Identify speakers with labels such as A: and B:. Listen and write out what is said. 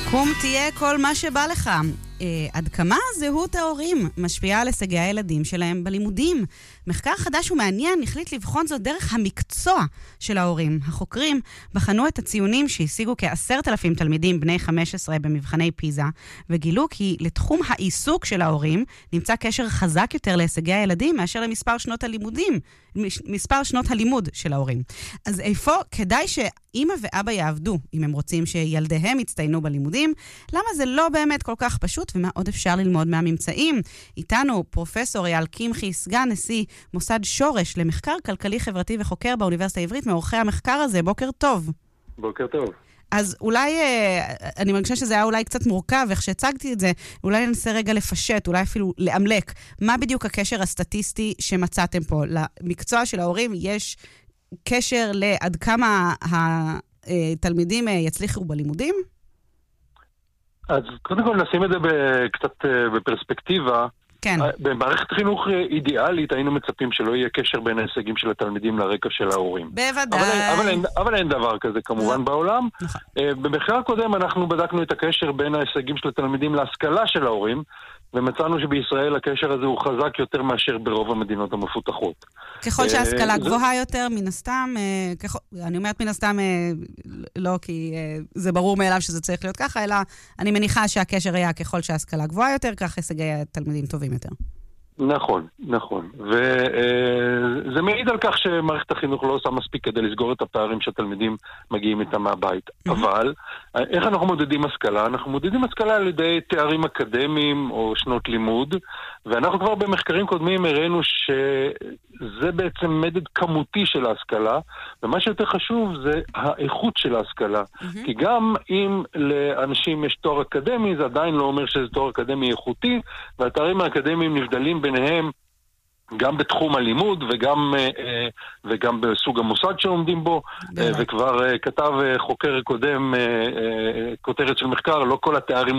A: קום תהיה כל מה שבא לך. עד כמה זהות ההורים משפיעה על הישגי הילדים שלהם בלימודים? מחקר חדש ומעניין החליט לבחון זאת דרך המקצוע של ההורים. החוקרים בחנו את הציונים שהשיגו כ10,000 תלמידים בני 15 במבחני פיזה, וגילו כי לתחום העיסוק של ההורים נמצא קשר חזק יותר להישגי הילדים מאשר למספר מספר שנות הלימוד של ההורים. אז איפה כדאי שאמא ואבא יעבדו אם הם רוצים שילדיהם יצטיינו בלימודים? למה זה לא באמת כל כך פשוט, ומה עוד אפשר ללמוד מהממצאים? איתנו פרופסור אייל קמחי, סגן נשיא מוסד שורש למחקר כלכלי חברתי וחוקר באוניברסיטה העברית, מעורכי המחקר הזה. בוקר טוב.
B: בוקר טוב.
A: אז אולי, אני מרגישה שזה היה אולי קצת מורכב, איך שהצגתי את זה, אולי ננסה רגע לפשט, אולי אפילו לאמלק. מה בדיוק הקשר הסטטיסטי שמצאתם פה? למקצוע של ההורים יש קשר לעד כמה התלמידים יצליחו בלימודים?
B: אז קודם כל נשים את זה קצת בפרספקטיבה.
A: כן.
B: במערכת חינוך אידיאלית היינו מצפים שלא יהיה קשר בין ההישגים של התלמידים לרקע של ההורים.
A: בוודאי.
B: אבל אין דבר כזה כמובן בעולם. במחקר קודם אנחנו בדקנו את הקשר בין ההישגים של התלמידים להשכלה של ההורים, ומצאנו שבישראל הקשר הזה הוא חזק יותר מאשר ברוב המדינות המפותחות.
A: ככל שההשכלה גבוהה יותר, מן הסתם, אני אומרת מן הסתם, לא כי זה ברור מאליו שזה צריך להיות ככה, אלא אני מניחה שהקשר היה ככל שההשכלה גבוהה יותר, כך הישגי התלמידים טובים יותר.
B: נכון, נכון. וזה מעיד על כך שמערכת החינוך לא עושה מספיק כדי לסגור את הפערים שהתלמידים מגיעים איתם מהבית. אבל איך אנחנו מודדים השכלה? אנחנו מודדים השכלה על ידי תארים אקדמיים או שנות לימוד, ואנחנו כבר במחקרים קודמים הראינו שזה בעצם מדד כמותי של ההשכלה, ומה שיותר חשוב זה האיכות של ההשכלה. כי גם אם לאנשים יש תואר אקדמי, זה עדיין לא אומר שזה תואר אקדמי איכותי, והתארים האקדמיים נבדלים ביניהם גם בתחום הלימוד וגם בסוג המוסד שעומדים בו, וכבר כתב חוקר קודם כותרת של מחקר, לא כל התארים